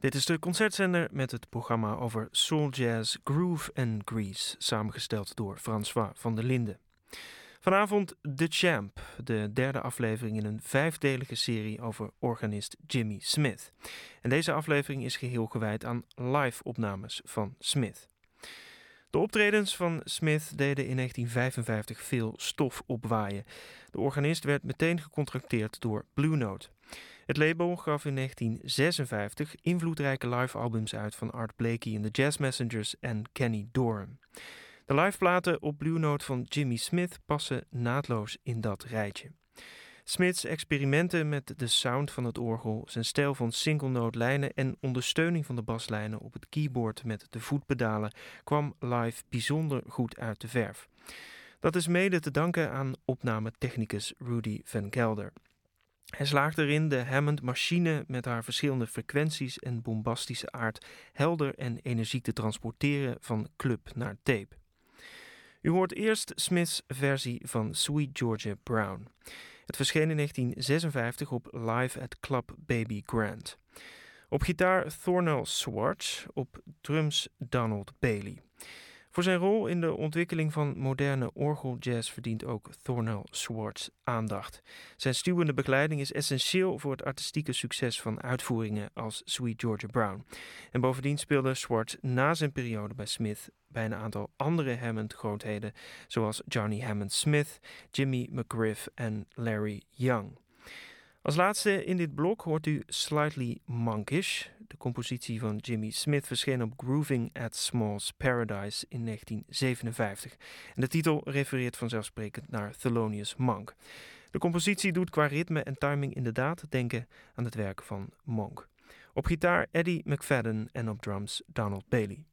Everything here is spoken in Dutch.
Dit is de concertzender met het programma over soul jazz, groove en grease, samengesteld door François van der Linden. Vanavond The Champ, de derde aflevering in een 5-delige serie over organist Jimmy Smith. En deze aflevering is geheel gewijd aan live-opnames van Smith. De optredens van Smith deden in 1955 veel stof opwaaien. De organist werd meteen gecontracteerd door Blue Note. Het label gaf in 1956 invloedrijke live-albums uit van Art Blakey en de Jazz Messengers en Kenny Dorham. De liveplaten op Blue Note van Jimmy Smith passen naadloos in dat rijtje. Smiths experimenten met de sound van het orgel, zijn stijl van single-note lijnen en ondersteuning van de baslijnen op het keyboard met de voetpedalen kwam live bijzonder goed uit de verf. Dat is mede te danken aan opnametechnicus Rudy Van Gelder. Hij slaagt erin de Hammond-machine met haar verschillende frequenties en bombastische aard helder en energiek te transporteren van club naar tape. U hoort eerst Smiths versie van Sweet Georgia Brown. Het verscheen in 1956 op Live at Club Baby Grand. Op gitaar Thornell Swartz, op drums Donald Bailey. Voor zijn rol in de ontwikkeling van moderne orgeljazz verdient ook Thornell Swartz aandacht. Zijn stuwende begeleiding is essentieel voor het artistieke succes van uitvoeringen als Sweet Georgia Brown. En bovendien speelde Swartz na zijn periode bij Smith bij een aantal andere Hammond-grootheden, zoals Johnny Hammond Smith, Jimmy McGriff en Larry Young. Als laatste in dit blok hoort u Slightly Monkish. De compositie van Jimmy Smith verscheen op Grooving at Small's Paradise in 1957. En de titel refereert vanzelfsprekend naar Thelonious Monk. De compositie doet qua ritme en timing inderdaad denken aan het werk van Monk. Op gitaar Eddie McFadden en op drums Donald Bailey.